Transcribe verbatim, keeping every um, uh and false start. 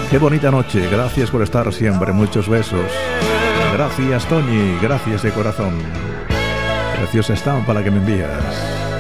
Qué bonita noche, gracias por estar siempre, muchos besos. Gracias, Toñi, gracias de corazón. Preciosa estampa la que me envías.